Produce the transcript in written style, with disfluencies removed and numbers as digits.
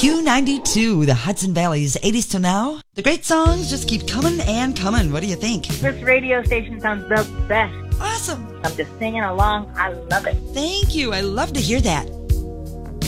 Q92, the Hudson Valley's 80s to now. The great songs just keep coming and coming. What do you think? This radio station sounds the best. Awesome. I'm just singing along. I love it. Thank you. I love to hear that.